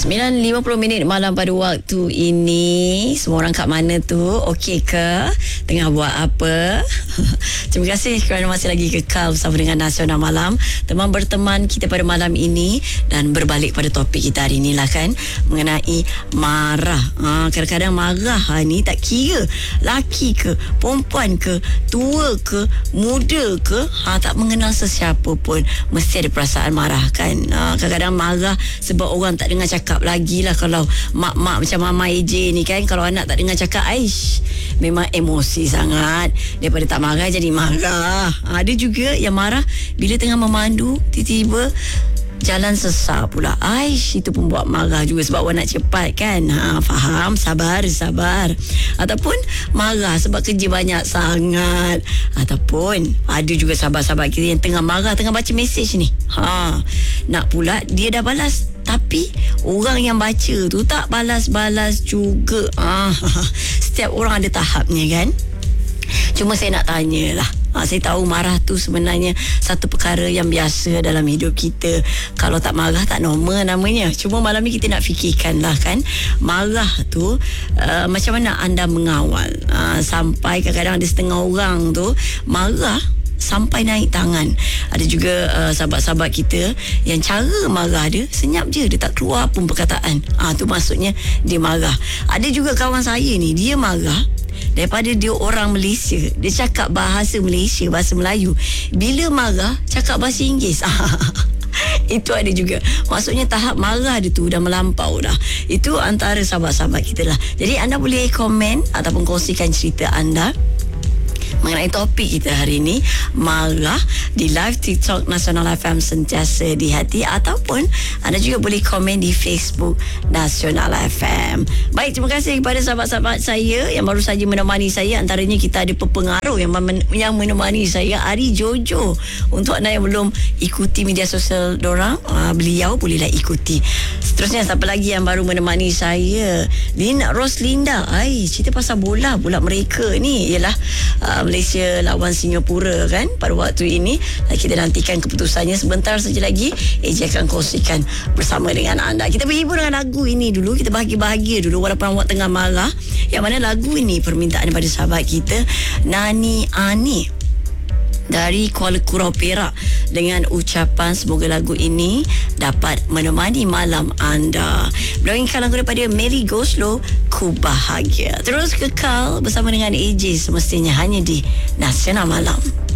9.50 malam pada waktu ini. Semua orang kat mana tu? Okey ke? Tengah buat apa? Terima kasih kerana masih lagi kekal bersama dengan Nasional Malam. Teman berteman kita pada malam ini. Dan berbalik pada topik kita hari ni lah kan, mengenai marah. Kadang-kadang marah ni tak kira laki ke, perempuan ke, tua ke, muda ke, tak mengenal sesiapa pun, mesti ada perasaan marah kan. Kadang-kadang marah sebab orang tak dengar cakap lagi lah. Kalau mak-mak macam Mama AJ ni kan, kalau anak tak dengar cakap, aish, memang emosi sangat. Daripada tak marah jadi marah. Ada juga yang marah bila tengah memandu, tiba-tiba jalan sesar pula. Aish, itu pun buat marah juga sebab orang nak cepat kan. Faham, sabar. Ataupun marah sebab kerja banyak sangat. Ataupun ada juga sahabat-sahabat kita yang tengah marah, tengah baca mesej ni. Nak pula dia dah balas, tapi orang yang baca tu tak balas-balas juga. Setiap orang ada tahapnya kan. Cuma saya nak tanyalah, saya tahu marah tu sebenarnya satu perkara yang biasa dalam hidup kita. Kalau tak marah tak normal namanya. Cuma malam ni kita nak fikirkan lah kan, marah tu macam mana anda mengawal. Sampai kadang-kadang ada setengah orang tu marah sampai naik tangan. Ada juga sahabat-sahabat kita yang cara marah dia senyap je, dia tak keluar pun perkataan. Tu maksudnya dia marah. Ada juga kawan saya ni, dia marah daripada dia orang Malaysia, dia cakap bahasa Malaysia, bahasa Melayu. Bila marah cakap bahasa Inggeris. Itu ada juga. Maksudnya tahap marah dia tu dah melampau dah. Itu antara sahabat-sahabat kita lah. Jadi anda boleh komen ataupun kongsikan cerita anda mengenai topik kita hari ini, marah, di live TikTok Nasional FM Sentiasa di Hati, ataupun anda juga boleh komen di Facebook Nasional FM. Baik, terima kasih kepada sahabat-sahabat saya yang baru saja menemani saya. Antaranya kita ada pepengaruh yang menemani saya, Ari Jojo. Untuk anda yang belum ikuti media sosial dorang, beliau bolehlah ikuti. Seterusnya, siapa lagi yang baru menemani saya? Lina Roslinda. Cerita pasal bola mereka ni ialah Malaysia lawan Singapura kan pada waktu ini. Kita nantikan keputusannya sebentar saja lagi. AJ akan kongsikan bersama dengan anda. Kita berhibur dengan lagu ini dulu. Kita bahagia-bahagia dulu walaupun awak tengah marah. Yang mana lagu ini permintaan daripada sahabat kita, Nani Ani dari Kuala Kurau, Perak, dengan ucapan semoga lagu ini dapat menemani malam anda. Beliau inginkan lagu daripada Mary Goslow, Ku Bahagia. Terus kekal bersama dengan AJ semestinya hanya di Nasional Malam.